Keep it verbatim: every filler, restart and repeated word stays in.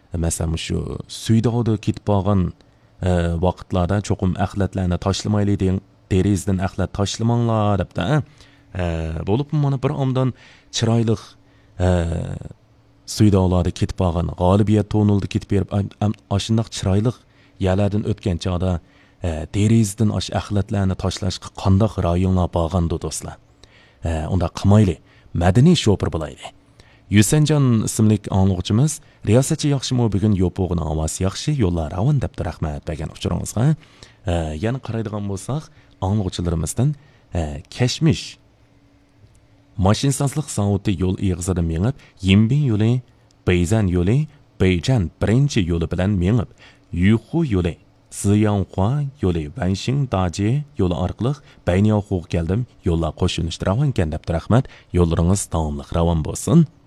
masalan shu suydovda ketib qolgan vaqtlarda cho'qim axlatlarni tashlamayli degan derizdan axlat tashlamanglar debdi. Bo'lib mana bir omdan chiroyli suydovlarda ketib qolgan g'olibiyat to'nildi ketib berib ashundoq chiroyli yerlardan o'tgan chog'da derizdan ash axlatlarni tashlashga qandoq rayonlar bo'lgandi do'stlar. Unda qilmayli, madaniy shofir bo'layli. Yusanjon ismli anglag'uchimiz riyosatchi yaxshimi bugun yo'pog'ini ovoz yaxshi yo'llar ravon debdi rahmat degan uchurangizga. Yana qaraydigan bo'lsak, anglag'uchilarimizdan Kashmish mashinsozlik zavodi yo'l eg'izida mengib, Yimbin yo'li, Beyzan yo'li, Beyjan birinchi yo'li bilan mengib, Yuxu yo'li, Ziyanhua yo'li, Wanxing Daji yo'li orqali Bayniyaoxuga keldim. Yo'llar qo'shilishdi ravon ekan debdi rahmat. Yo'llaringiz davomli ravon bo'lsin.